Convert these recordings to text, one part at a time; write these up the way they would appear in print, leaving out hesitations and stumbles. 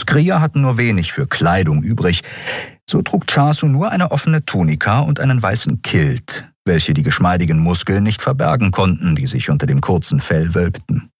Skria hatten nur wenig für Kleidung übrig. So trug Chasu nur eine offene Tunika und einen weißen Kilt, welche die geschmeidigen Muskeln nicht verbergen konnten, die sich unter dem kurzen Fell wölbten.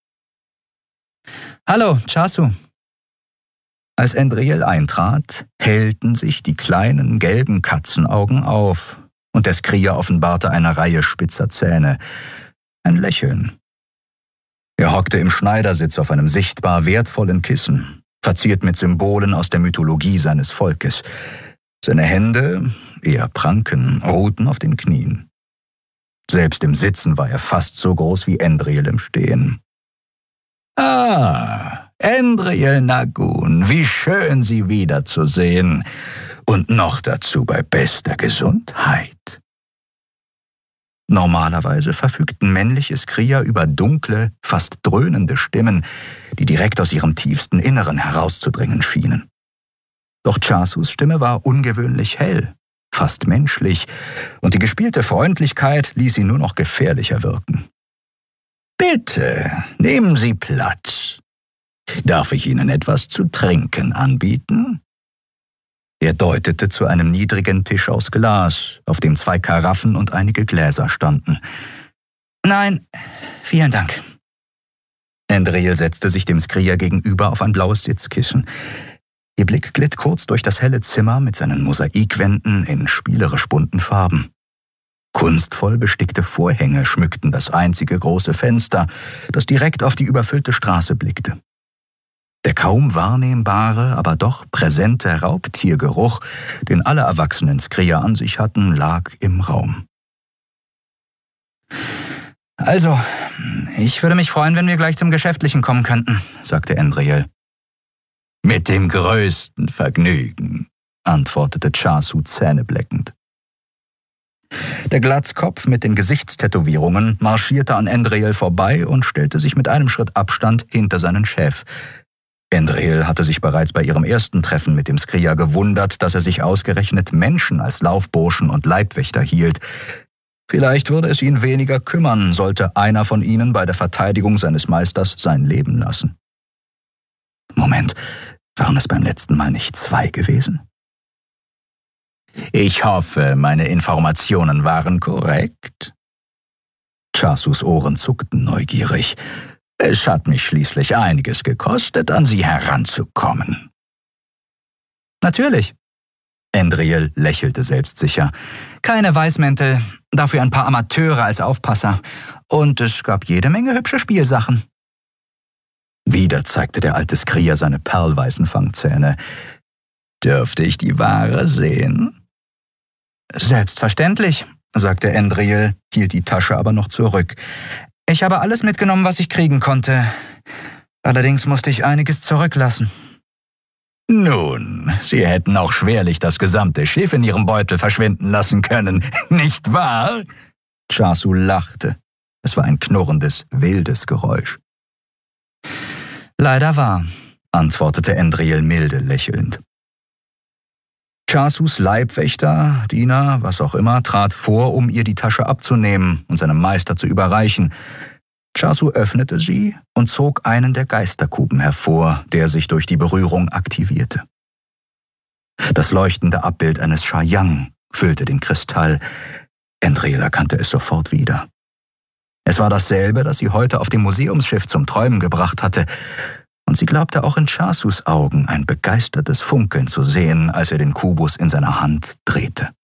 »Hallo, Chasu!« Als Endriel eintrat, hellten sich die kleinen, gelben Katzenaugen auf, und der Skria offenbarte eine Reihe spitzer Zähne. Ein Lächeln. Er hockte im Schneidersitz auf einem sichtbar wertvollen Kissen, verziert mit Symbolen aus der Mythologie seines Volkes. Seine Hände, eher Pranken, ruhten auf den Knien. Selbst im Sitzen war er fast so groß wie Endriel im Stehen. »Ah, Endriel Nagun, wie schön, Sie wiederzusehen. Und noch dazu bei bester Gesundheit.« Normalerweise verfügten männliche Skria über dunkle, fast dröhnende Stimmen, die direkt aus ihrem tiefsten Inneren herauszudringen schienen. Doch Chasus Stimme war ungewöhnlich hell, fast menschlich, und die gespielte Freundlichkeit ließ sie nur noch gefährlicher wirken. »Bitte, nehmen Sie Platz. Darf ich Ihnen etwas zu trinken anbieten?« Er deutete zu einem niedrigen Tisch aus Glas, auf dem 2 Karaffen und einige Gläser standen. »Nein, vielen Dank.« Endriel setzte sich dem Skria gegenüber auf ein blaues Sitzkissen. Ihr Blick glitt kurz durch das helle Zimmer mit seinen Mosaikwänden in spielerisch bunten Farben. Kunstvoll bestickte Vorhänge schmückten das einzige große Fenster, das direkt auf die überfüllte Straße blickte. Der kaum wahrnehmbare, aber doch präsente Raubtiergeruch, den alle erwachsenen Skria an sich hatten, lag im Raum. »Also, ich würde mich freuen, wenn wir gleich zum Geschäftlichen kommen könnten«, sagte Endriel. »Mit dem größten Vergnügen«, antwortete Chasu zähnebleckend. Der Glatzkopf mit den Gesichtstätowierungen marschierte an Endriel vorbei und stellte sich mit einem Schritt Abstand hinter seinen Chef. Endriel hatte sich bereits bei ihrem ersten Treffen mit dem Skria gewundert, dass er sich ausgerechnet Menschen als Laufburschen und Leibwächter hielt. Vielleicht würde es ihn weniger kümmern, sollte einer von ihnen bei der Verteidigung seines Meisters sein Leben lassen. Moment, waren es beim letzten Mal nicht 2 gewesen? »Ich hoffe, meine Informationen waren korrekt?« Chasus Ohren zuckten neugierig. »Es hat mich schließlich einiges gekostet, an Sie heranzukommen.« »Natürlich.« Endriel lächelte selbstsicher. »Keine Weißmäntel, dafür ein paar Amateure als Aufpasser. Und es gab jede Menge hübsche Spielsachen.« Wieder zeigte der alte Skria seine perlweißen Fangzähne. »Dürfte ich die Ware sehen?« »Selbstverständlich«, sagte Endriel, hielt die Tasche aber noch zurück. »Ich habe alles mitgenommen, was ich kriegen konnte. Allerdings musste ich einiges zurücklassen.« »Nun, Sie hätten auch schwerlich das gesamte Schiff in Ihrem Beutel verschwinden lassen können, nicht wahr?« Chasu lachte. Es war ein knurrendes, wildes Geräusch. »Leider wahr«, antwortete Endriel milde lächelnd. Chasus Leibwächter, Diener, was auch immer, trat vor, um ihr die Tasche abzunehmen und seinem Meister zu überreichen. Chasu öffnete sie und zog einen der Geisterkuben hervor, der sich durch die Berührung aktivierte. Das leuchtende Abbild eines Shayang füllte den Kristall. Endriel erkannte es sofort wieder. Es war dasselbe, das sie heute auf dem Museumsschiff zum Träumen gebracht hatte, und sie glaubte auch in Chasus Augen ein begeistertes Funkeln zu sehen, als er den Kubus in seiner Hand drehte.